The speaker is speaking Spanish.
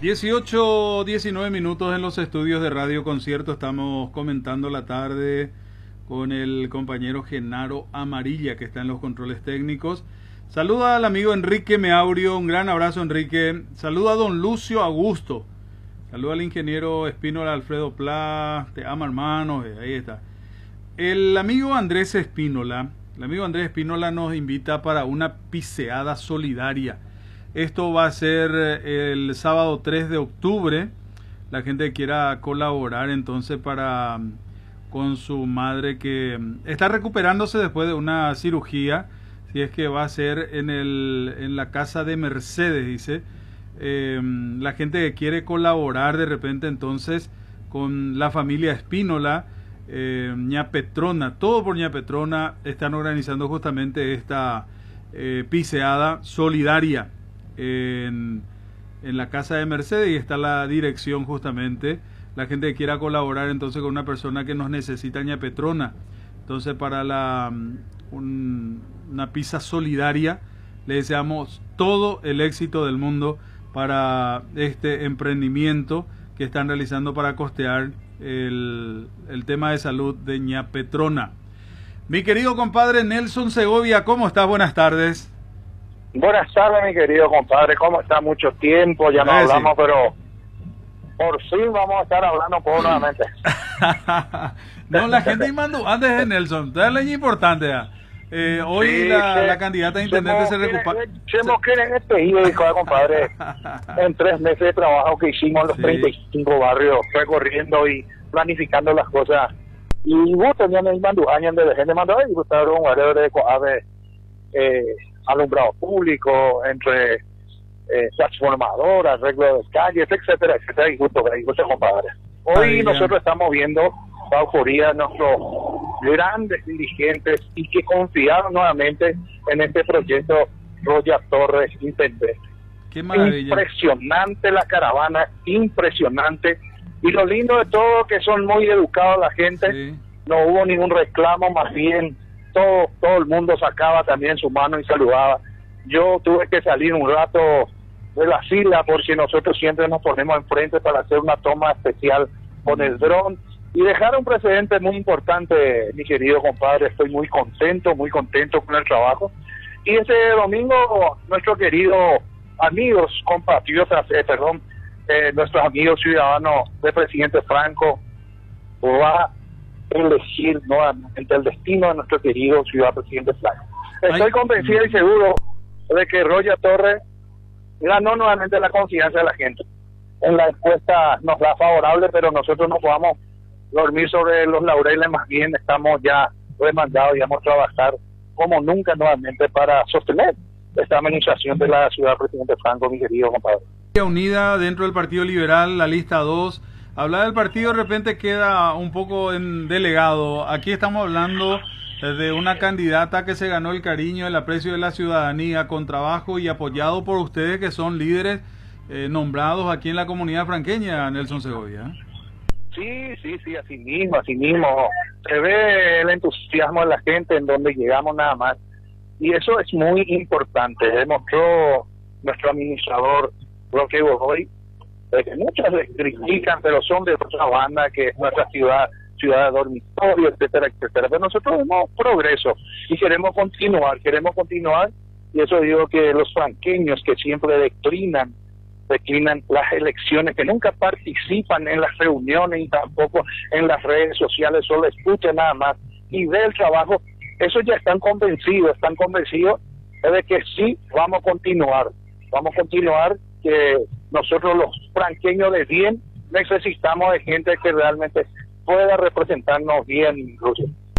18-19 minutos en los estudios de Radio Concierto. Estamos comentando la tarde con el compañero Genaro Amarilla, que está en los controles técnicos. Saluda al amigo Enrique Meaurio, un gran abrazo, Enrique. Saluda a don Lucio Augusto. Saluda al ingeniero Espínola Alfredo Pla, te ama hermanos, ahí está. El amigo Andrés Espínola nos invita para una piseada solidaria. Esto va a ser el sábado 3 de octubre. La gente que quiera colaborar entonces con su madre que está recuperándose después de una cirugía. Si es que va a ser en la casa de Mercedes, dice. La gente que quiere colaborar de repente entonces con la familia Espínola, ña Petrona, todo por ña Petrona, están organizando justamente esta piseada solidaria en la casa de Mercedes, y está la dirección justamente. La gente que quiera colaborar entonces con una persona que nos necesita, ña Petrona, entonces para una pizza solidaria, le deseamos todo el éxito del mundo para este emprendimiento que están realizando para costear el tema de salud de ña Petrona. Mi querido compadre Nelson Segovia, ¿cómo estás? Buenas tardes. Buenas tardes, mi querido compadre. ¿Cómo está? Mucho tiempo, ya no hablamos, pero por fin vamos a estar hablando nuevamente. No, la gente mandó antes de Nelson, es la importante ya. Hoy sí, la candidata a intendente se recupera. Quieren compadre, en 3 meses de trabajo que hicimos en los 35 barrios, recorriendo y planificando las cosas. Y vos tenías el mando años de gente mandó y gustaron un área de alumbrado público, entre transformadoras, arreglo de calles, etcétera, etcétera, y gusto, compadre. Hoy nosotros estamos viendo la euforía de nuestros grandes dirigentes y que confiaron nuevamente en este proyecto Roya Torres intendente. Qué maravilla. Impresionante la caravana, impresionante, y lo lindo de todo que son muy educados la gente. Sí. No hubo ningún reclamo, más bien todo el mundo sacaba también su mano y saludaba. Yo tuve que salir un rato de la fila porque nosotros siempre nos ponemos enfrente para hacer una toma especial con el dron y dejar un precedente muy importante, mi querido compadre. Estoy muy contento con el trabajo. Y ese domingo, nuestros queridos amigos, compatriotas, nuestros amigos ciudadanos del presidente Franco, va a elegir nuevamente el destino de nuestro querido ciudad presidente Franco. Estoy convencido y seguro de que Roya Torres ganó nuevamente la confianza de la gente. En la encuesta nos da favorable, pero nosotros no podamos dormir sobre los laureles, más bien estamos ya demandados y vamos a trabajar como nunca nuevamente para sostener esta administración de la ciudad presidente Franco, mi querido compadre. Unida dentro del Partido Liberal, la lista 2. Hablar del partido de repente queda un poco en delegado. Aquí estamos hablando de una candidata que se ganó el cariño, el aprecio de la ciudadanía, con trabajo y apoyado por ustedes que son líderes nombrados aquí en la comunidad franqueña, Nelson Segovia. Sí, así mismo. Se ve el entusiasmo de la gente en donde llegamos nada más. Y eso es muy importante. Demostró nuestro administrador Roque Godoy, que muchas les critican, pero son de otra banda, que es nuestra ciudad de dormitorio, etcétera. Pero nosotros vemos progreso y queremos continuar. Y eso digo que los franqueños que siempre declinan las elecciones, que nunca participan en las reuniones y tampoco en las redes sociales, solo escuchan nada más y ve el trabajo, esos ya están convencidos de que sí, vamos a continuar, que nosotros los franqueños de bien necesitamos de gente que realmente pueda representarnos bien, Rusia.